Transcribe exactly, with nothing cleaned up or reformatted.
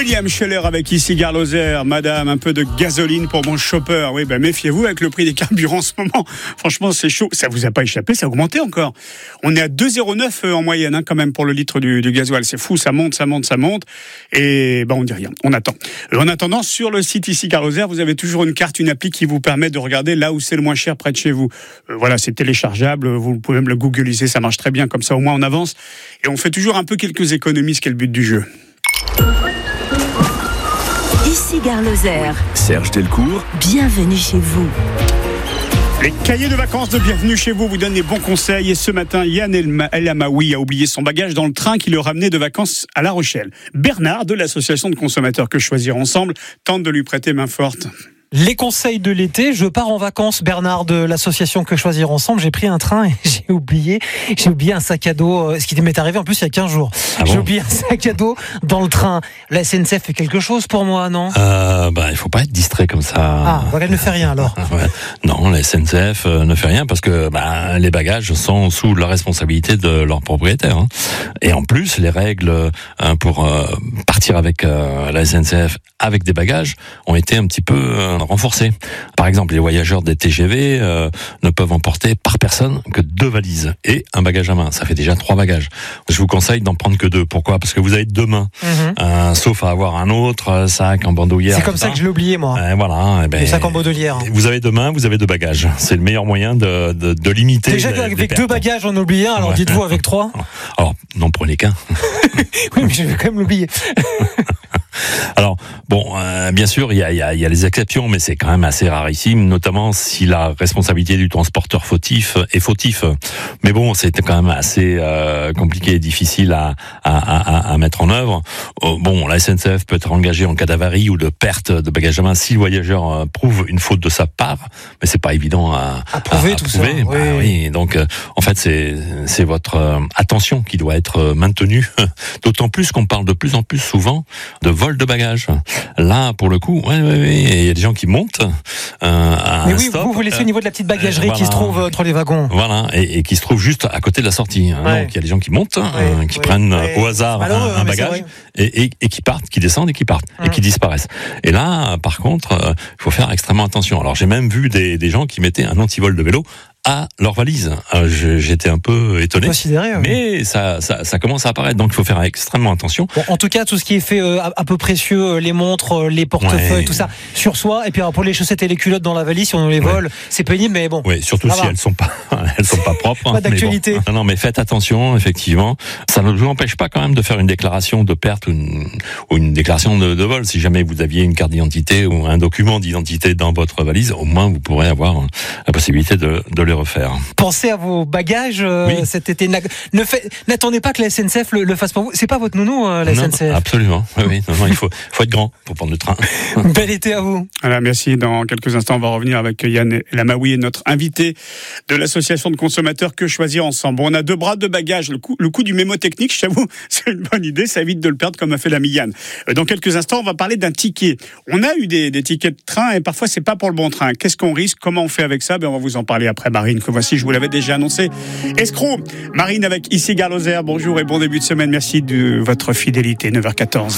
William Scheller avec ici Gare Lozère. Madame, un peu de gasoline pour mon chopper. Oui, ben méfiez-vous avec le prix des carburants en ce moment. Franchement, c'est chaud. Ça vous a pas échappé, ça a augmenté encore. On est à deux virgule zéro neuf en moyenne, hein, quand même, pour le litre du, du gasoil. C'est fou, ça monte, ça monte, ça monte. Et ben, on dit rien. On attend. En attendant, sur le site ici Gare Lozère, vous avez toujours une carte, une appli qui vous permet de regarder là où c'est le moins cher près de chez vous. Euh, voilà, c'est téléchargeable. Vous pouvez même le googliser. Ça marche très bien. Comme ça, au moins, on avance. Et on fait toujours un peu quelques économies, ce qui est le but du jeu. Ici Gare Lozère. Serge Delcourt. Bienvenue chez vous. Les cahiers de vacances de Bienvenue chez vous vous donnent les bons conseils. Et ce matin, Yann El Amaoui a oublié son bagage dans le train qui le ramenait de vacances à La Rochelle. Bernard, de l'association de consommateurs Que Choisir Ensemble, tente de lui prêter main forte. Les conseils de l'été, je pars en vacances, Bernard de l'association Que Choisir Ensemble, j'ai pris un train et j'ai oublié, j'ai oublié un sac à dos, ce qui m'est arrivé en plus il y a quinze jours. Ah bon j'ai oublié un sac à dos dans le train. La S N C F fait quelque chose pour moi, non euh, bah, il faut pas être distrait comme ça. Ah, donc elle ne fait rien alors. Ouais. Non, la S N C F ne fait rien parce que bah, les bagages sont sous la responsabilité de leur propriétaire. Hein. Et en plus, les règles hein, pour euh, partir avec euh, la S N C F avec des bagages ont été un petit peu euh, renforcés. Par exemple, les voyageurs des T G V euh, ne peuvent emporter par personne que deux valises et un bagage à main. Ça fait déjà trois bagages. Je vous conseille d'en prendre que deux. Pourquoi ? Parce que vous avez deux mains, mm-hmm. euh, sauf à avoir un autre sac en bandoulière. C'est comme ça que je l'ai oublié, moi. Euh, voilà. Et ben, le sac en bandoulière. Vous avez deux mains, vous avez deux bagages. C'est le meilleur moyen de, de, de limiter. Déjà les, avec les deux bagages, on oublie un. Alors ouais. Dites-vous avec trois. Alors n'en prenez qu'un. Oui, mais je vais quand même l'oublier. Alors bon, euh, bien sûr, il y a, y, a, y a les exceptions, mais c'est quand même assez rarissime, notamment si la responsabilité du transporteur fautif est fautif. Mais bon, c'était quand même assez euh, compliqué et difficile à, à, à, à mettre en œuvre. Euh, bon, la S N C F peut être engagée en cas d'avarie ou de perte de bagage à main si le voyageur euh, prouve une faute de sa part, mais c'est pas évident à, à prouver. À, à tout prouver. Ça. Bah, oui. oui, donc euh, en fait, c'est c'est votre euh, attention qui doit être maintenue. D'autant plus qu'on parle de plus en plus souvent de vol de bagages. Là, pour le coup, ouais, ouais, ouais, il y a des gens qui montent euh, à Mais un oui, stop, vous vous laissez euh, au niveau de la petite bagagerie voilà. qui se trouve entre les wagons. Voilà, et, et qui se trouve juste à côté de la sortie. Ouais. Donc, il y a des gens qui montent, ouais, euh, qui ouais, prennent ouais. au hasard un, un bagage et, et, et qui partent, qui descendent et qui partent mmh. et qui disparaissent. Et là, par contre, il euh, faut faire extrêmement attention. Alors, j'ai même vu des, des gens qui mettaient un antivol de vélo à leur valise. Alors, j'étais un peu étonné, Considéré, mais oui. ça, ça, ça commence à apparaître, donc il faut faire extrêmement attention. Bon, en tout cas, tout ce qui est fait euh, un peu précieux, les montres, les portefeuilles, ouais. tout ça, sur soi. Et puis alors, pour les chaussettes et les culottes dans la valise, si on les vole, ouais. c'est pénible, mais bon. Oui, surtout si va. elles sont pas, elles sont pas propres. Pas d'actualité. Mais bon. Non, non, mais faites attention, effectivement. Ça ne vous empêche pas quand même de faire une déclaration de perte ou une, ou une déclaration de, de vol. Si jamais vous aviez une carte d'identité ou un document d'identité dans votre valise, au moins vous pourrez avoir la possibilité de, de le refaire. Pensez à vos bagages euh, oui. cet été. Ne fait, n'attendez pas que la S N C F le, le fasse pour vous. C'est pas votre nounou, euh, la non, S N C F. Absolument. Oui, oui. Non, non, il faut, faut être grand pour prendre le train. Bel été à vous. Voilà, merci. Dans quelques instants, on va revenir avec Yann El Amaoui, notre invité de l'association de consommateurs Que Choisir Ensemble. Bon, on a deux bras, deux bagages. Le coup, le coup du mémotechnique, je t'avoue, c'est une bonne idée. Ça évite de le perdre comme a fait l'ami Yann. Dans quelques instants, on va parler d'un ticket. On a eu des, des tickets de train et parfois c'est pas pour le bon train. Qu'est-ce qu'on risque? Comment on fait avec ça? Ben, on va vous en parler après, Marine, que voici, je vous l'avais déjà annoncé. Escroc, Marine avec ici Gare Lozère. Bonjour et bon début de semaine. Merci de votre fidélité. neuf heures quatorze.